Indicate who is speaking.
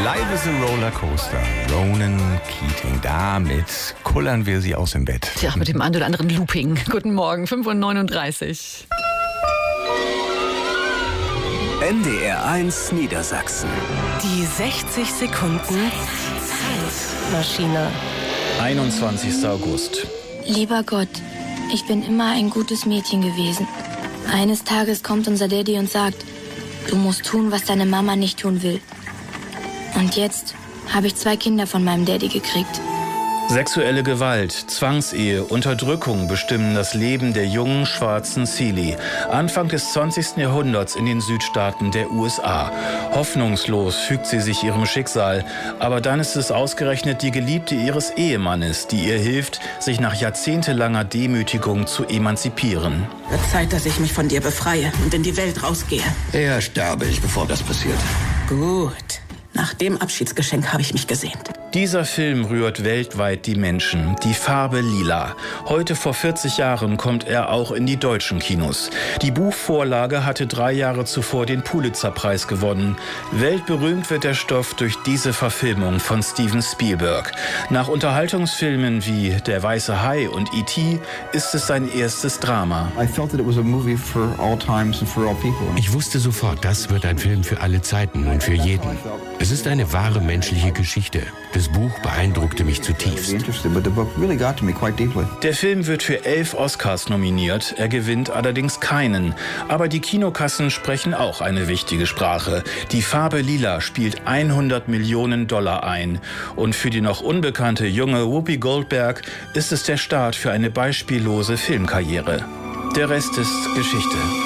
Speaker 1: Life is a Rollercoaster. Ronan Keating. Damit kullern wir sie aus dem Bett.
Speaker 2: Tja, mit dem einen oder anderen Looping. Guten Morgen, 5:39 Uhr.
Speaker 3: NDR 1 Niedersachsen.
Speaker 4: Die 60 Sekunden Zeitmaschine.
Speaker 5: 21. August.
Speaker 6: Lieber Gott, ich bin immer ein gutes Mädchen gewesen. Eines Tages kommt unser Daddy und sagt, du musst tun, was deine Mama nicht tun will. Und jetzt habe ich 2 Kinder von meinem Daddy gekriegt.
Speaker 5: Sexuelle Gewalt, Zwangsehe, Unterdrückung bestimmen das Leben der jungen schwarzen Celie. Anfang des 20. Jahrhunderts in den Südstaaten der USA. Hoffnungslos fügt sie sich ihrem Schicksal. Aber dann ist es ausgerechnet die Geliebte ihres Ehemannes, die ihr hilft, sich nach jahrzehntelanger Demütigung zu emanzipieren.
Speaker 7: Wird Zeit, dass ich mich von dir befreie und in die Welt rausgehe.
Speaker 3: Eher sterbe ich, bevor das passiert.
Speaker 7: Gut. Nach dem Abschiedsgeschenk habe ich mich gesehnt.
Speaker 5: Dieser Film rührt weltweit die Menschen. Die Farbe Lila. Heute vor 40 Jahren kommt er auch in die deutschen Kinos. Die Buchvorlage hatte 3 Jahre zuvor den Pulitzer-Preis gewonnen. Weltberühmt wird der Stoff durch diese Verfilmung von Steven Spielberg. Nach Unterhaltungsfilmen wie Der weiße Hai und E.T. ist es sein erstes Drama.
Speaker 8: Ich wusste sofort, das wird ein Film für alle Zeiten und für jeden. Es ist eine wahre menschliche Geschichte. Das Buch beeindruckte mich zutiefst.
Speaker 5: Der Film wird für 11 Oscars nominiert, er gewinnt allerdings keinen. Aber die Kinokassen sprechen auch eine wichtige Sprache. Die Farbe Lila spielt $100 Millionen ein. Und für die noch unbekannte junge Whoopi Goldberg ist es der Start für eine beispiellose Filmkarriere. Der Rest ist Geschichte.